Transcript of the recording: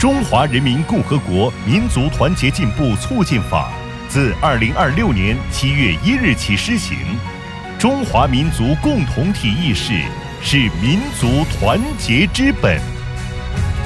中华人民共和国民族团结进步促进法》自2026年7月1日起施行。中华民族共同体意识是民族团结之本。